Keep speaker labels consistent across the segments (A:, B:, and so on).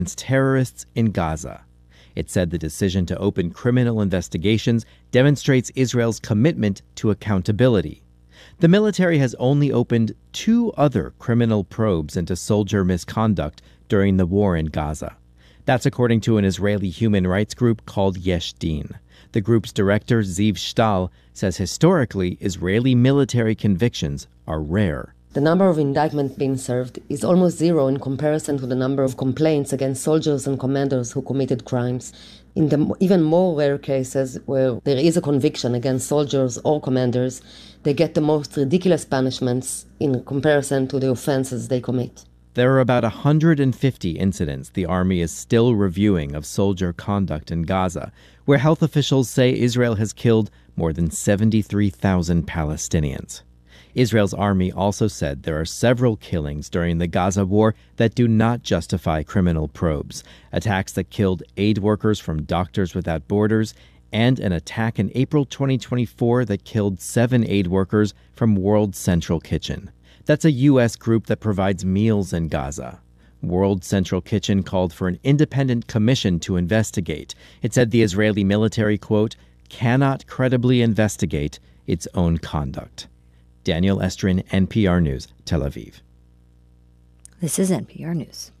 A: terrorists in Gaza. It said the decision to open criminal investigations demonstrates Israel's commitment to accountability. The military has only opened 2 other criminal probes into soldier misconduct during the war in Gaza. That's according to an Israeli human rights group called Yesh Din. The group's director, Ziv Shtal, says historically Israeli military convictions are rare.
B: The number of indictments being served is almost zero in comparison to the number of complaints against soldiers and commanders who committed crimes. In the even more rare cases where there is a conviction against soldiers or commanders, they get the most ridiculous punishments in comparison to the offenses they commit.
A: There are about 150 incidents the army is still reviewing of soldier conduct in Gaza, where health officials say Israel has killed more than 73,000 Palestinians. Israel's army also said there are several killings during the Gaza war that do not justify criminal probes, attacks that killed aid workers from Doctors Without Borders, and an attack in April 2024 that killed 7 aid workers from World Central Kitchen. That's a U.S. group that provides meals in Gaza. World Central Kitchen called for an independent commission to investigate. It said the Israeli military, quote, cannot credibly investigate its own conduct. Daniel Estrin, NPR News, Tel Aviv.
C: This is NPR News.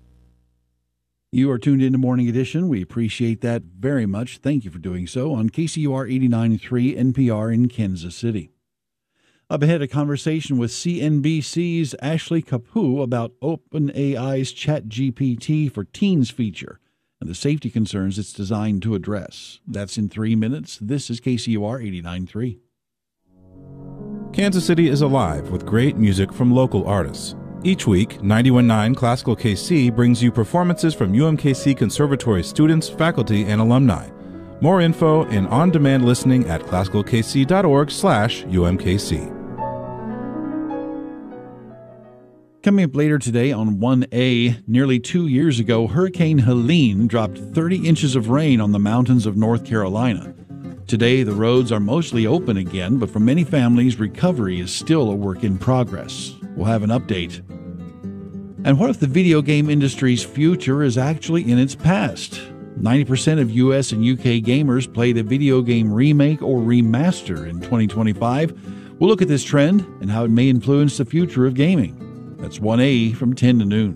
D: You are tuned into Morning Edition. We appreciate that very much. Thank you for doing so on KCUR 89.3 NPR in Kansas City. Up ahead, a conversation with CNBC's Ashley Capu about OpenAI's ChatGPT for Teens feature and the safety concerns it's designed to address. That's in 3 minutes. This is KCUR 89.3.
E: Kansas City is alive with great music from local artists. Each week, 91.9 Classical KC brings you performances from UMKC Conservatory students, faculty, and alumni. More info and on-demand listening at classicalkc.org/UMKC.
D: Coming up later today on 1A, nearly 2 years ago, Hurricane Helene dropped 30 inches of rain on the mountains of North Carolina. Today, the roads are mostly open again, but for many families, recovery is still a work in progress. We'll have an update. And what if the video game industry's future is actually in its past? 90% of U.S. and U.K. gamers played a video game remake or remaster in 2025. We'll look at this trend and how it may influence the future of gaming. That's 1A from 10 to noon.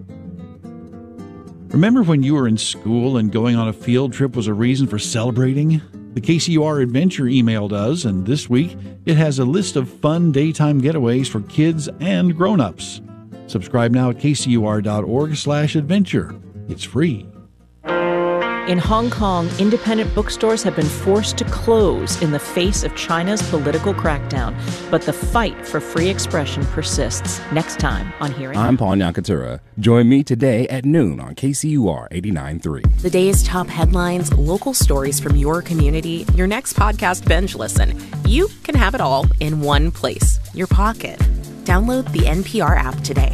D: Remember when you were in school and going on a field trip was a reason for celebrating? The KCUR Adventure emailed us, and this week it has a list of fun daytime getaways for kids and grown-ups. Subscribe now at kcur.org/adventure. It's free.
F: In Hong Kong, independent bookstores have been forced to close in the face of China's political crackdown. But the fight for free expression persists. Next time on Hearing.
G: I'm Paul Nyankatura. Join me today at noon on KCUR 89.3.
H: The day's top headlines, local stories from your community, your next podcast binge listen. You can have it all in one place, your pocket. Download the NPR app today.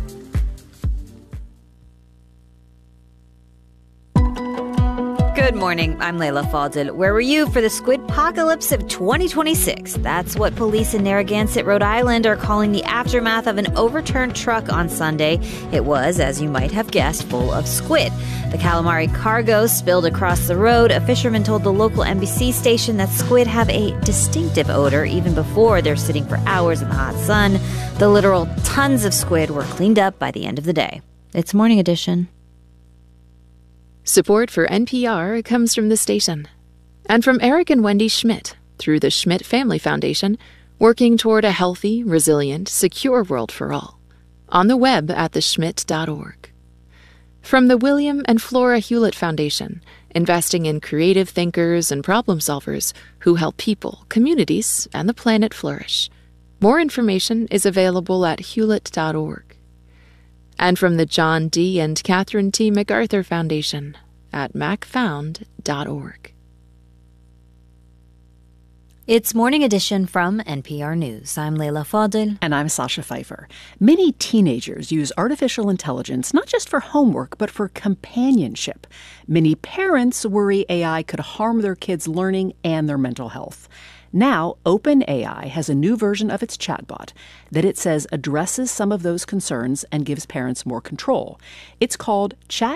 C: Good morning, I'm Layla Fadil. Where were you for the squidpocalypse of 2026? That's what police in Narragansett, Rhode Island are calling the aftermath of an overturned truck on Sunday. It was, as you might have guessed, full of squid. The calamari cargo spilled across the road. A fisherman told the local NBC station that squid have a distinctive odor even before they're sitting for hours in the hot sun. The literal tons of squid were cleaned up by the end of the day. It's Morning Edition.
I: Support for NPR comes from the station and from Eric and Wendy Schmidt through the Schmidt Family Foundation, working toward a healthy, resilient, secure world for all. On the web at theschmidt.org. From the William and Flora Hewlett Foundation, investing in creative thinkers and problem solvers who help people, communities, and the planet flourish. More information is available at hewlett.org. And from the John D. and Catherine T. MacArthur Foundation at macfound.org.
C: It's Morning Edition from NPR News. I'm Layla Fadil.
F: And I'm Sasha Pfeiffer. Many teenagers use artificial intelligence not just for homework, but for companionship. Many parents worry AI could harm their kids' learning and their mental health.
J: Now, OpenAI has a new version of its chatbot that it says addresses some of those concerns and gives parents more control. It's called